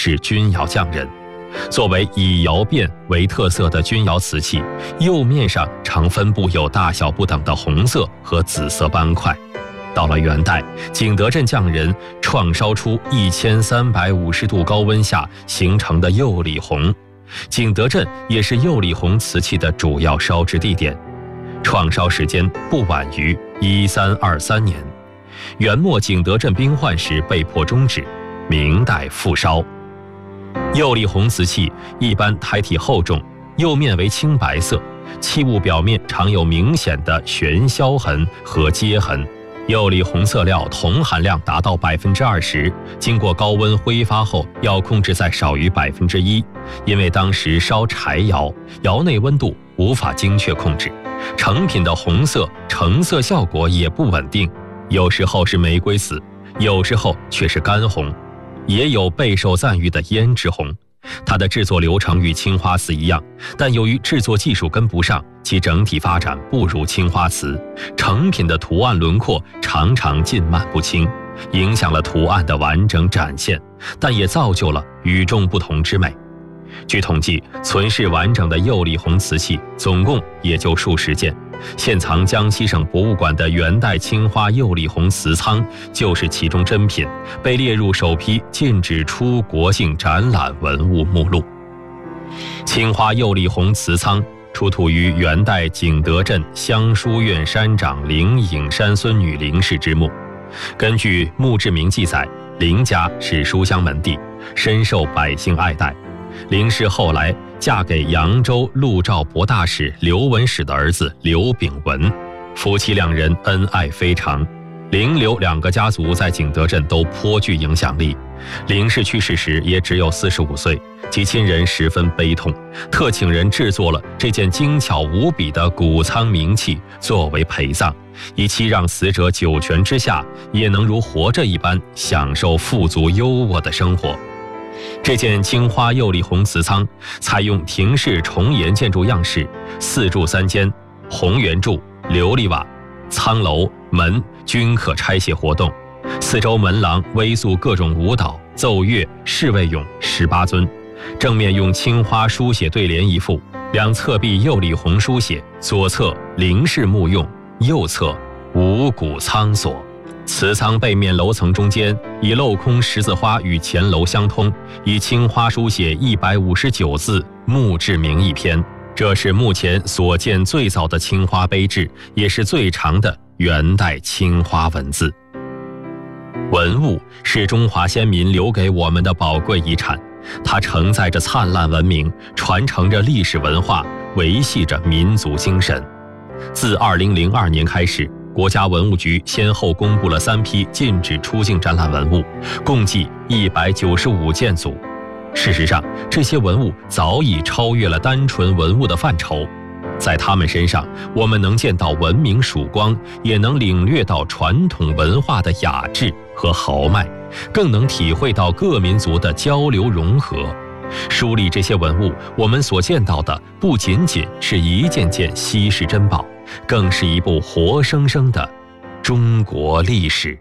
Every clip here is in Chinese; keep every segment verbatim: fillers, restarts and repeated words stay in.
是钧窑匠人。作为以窑变为特色的钧窑瓷器，釉面上常分布有大小不等的红色和紫色斑块。到了元代，景德镇匠人创烧出一千三百五十度高温下形成的釉里红。景德镇也是釉里红瓷器的主要烧制地点，创烧时间不晚于一三二三年。元末景德镇兵患时被迫终止，明代复烧。釉里红瓷器一般胎体厚重，釉面为青白色，器物表面常有明显的旋削痕和接痕。釉里红色料铜含量达到百分之二十，经过高温挥发后要控制在少于百分之一，因为当时烧柴窑，窑内温度无法精确控制，成品的红色成色效果也不稳定，有时候是玫瑰紫，有时候却是干红，也有备受赞誉的胭脂红。它的制作流程与青花瓷一样，但由于制作技术跟不上，其整体发展不如青花瓷，成品的图案轮廓常常近慢不清，影响了图案的完整展现，但也造就了与众不同之美。据统计，存世完整的釉里红瓷器总共也就数十件，现藏江西省博物馆的元代青花釉里红瓷仓就是其中珍品，被列入首批禁止出国境展览文物目录。青花釉里红瓷仓出土于元代景德镇香书院山长林颖山孙女林氏之墓。根据墓志铭记载，林家是书香门第，深受百姓爱戴。林氏后来嫁给扬州陆兆博大使刘文史的儿子刘秉文，夫妻两人恩爱非常。林刘两个家族在景德镇都颇具影响力。林氏去世时也只有四十五岁，其亲人十分悲痛，特请人制作了这件精巧无比的谷仓冥器作为陪葬，以期让死者九泉之下也能如活着一般享受富足优渥的生活。这件青花釉里红瓷仓采用亭式重檐建筑样式，四柱三间，红圆柱、琉璃瓦，仓楼门均可拆卸活动。四周门廊微塑各种舞蹈、奏乐、侍卫俑十八尊，正面用青花书写对联一副，两侧壁釉里红书写，左侧林氏墓用，右侧五谷仓所。瓷仓背面楼层中间以镂空十字花与前楼相通，以青花书写一百五十九字墓志铭一篇，这是目前所见最早的青花碑志，也是最长的元代青花文字。文物是中华先民留给我们的宝贵遗产，它承载着灿烂文明，传承着历史文化，维系着民族精神。自二零零二年开始，国家文物局先后公布了三批禁止出境展览文物，共计一百九十五件组。事实上，这些文物早已超越了单纯文物的范畴，在他们身上，我们能见到文明曙光，也能领略到传统文化的雅致和豪迈，更能体会到各民族的交流融合。梳理这些文物，我们所见到的不仅仅是一件件稀世珍宝，更是一部活生生的中国历史。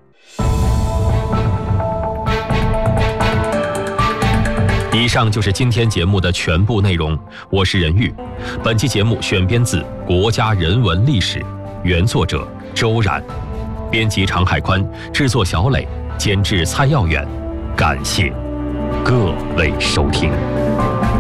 以上就是今天节目的全部内容，我是任玉。本期节目选编自《国家人文历史》，原作者周然，编辑常海宽，制作小磊，监制蔡耀远。感谢各位收听。